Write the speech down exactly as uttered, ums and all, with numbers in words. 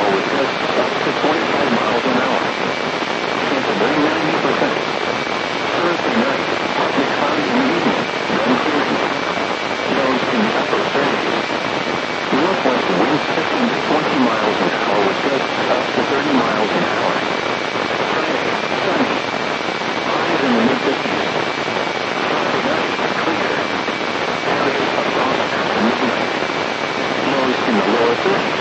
with gusts up to twenty-five miles an hour. Chance of rain ninety percent. Thursday night, partly cloudy in the evening, then clearing. Lows in the upper thirties. Northwest winds fifteen to twenty miles an hour with gusts up to thirty miles an hour. Friday, sunny. Highs in the mid-fifties. Friday night, clear. Areas of frost after midnight. Lows in the lower thirties.